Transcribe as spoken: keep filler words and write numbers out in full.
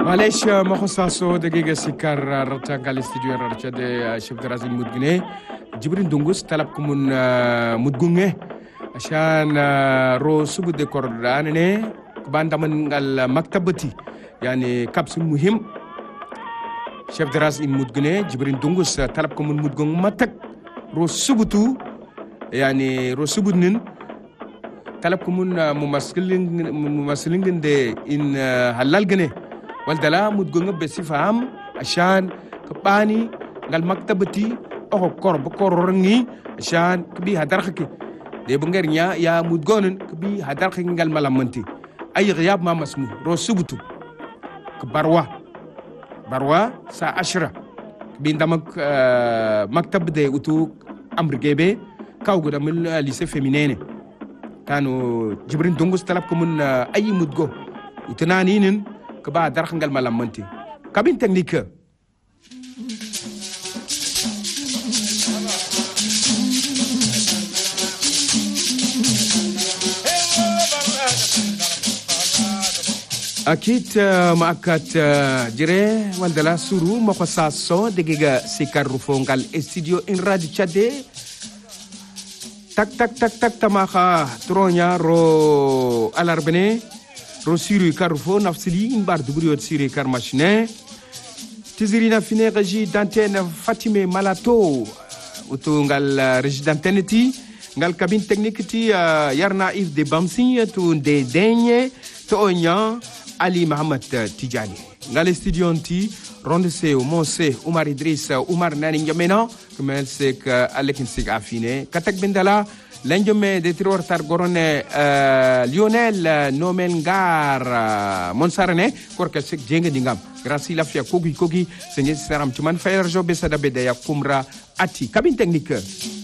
Malaysia mahosaso dagiga sikar rata gal studio rata de chef de razil mudgne Jibrin Dungus talab kumun mudgunge عشان رو سبود كوردان نه كبان دمن المكتبتي يعني كابسول مهم شيف دراس إن مدغنة جبرين دونغوس طلبكم من مدغن ماتك رو سبوتو يعني رو سبودن طلبكم من ممثلين ممثلين ده إن حلال جنة والدلا مدغن بصفة عام عشان كباني قال مكتبتي أو كورب كوررني عشان كبي هدرخك de bungernya ya mudgonen bi hadar khingal malamanti ay ghiyab ma masmu ro subutu ke barwa barwa sa ashra bi ndamak maktab de utu amr gebe kaw goda min lycée féminin kanu jibrin dungus talab ko mun ay mudgo utanani nin ke ba hadar khingal malamanti kabin technique أكيد معكات جري والدلا سورو مخصصو دقيقة سيكار رفون قال استديو إن رادي تشادي تك تك تك تك تماخا ترونيا رو الاربني رو سيري كارفو نفسلي إن بار دبريو سيري كارماشني تزيرينا فيني غجي دانتين فاتيمي مالاتو وتو قال رجي دانتينتي قال كابين تكنيكتي يارنا إف دي بامسي تو دي ديني تو أونيا Ali Mohamed Tidjani. Dans les studios anti, Ronde Seo, Monse, Oumar Idriss, Oumar Nani Njamena, comme elle sait qu'Alekin s'est affiné. Katak Bendala, l'Indjame de Tiror Targorone, Lionel Nomengar, Monsarene, Korka Sek Djenge Dingam. Grâce à la fia Kogi Kogi, Seigneur Saram Tuman, Fayer Jobe Sadabedaya Kumra Ati. Cabine technique.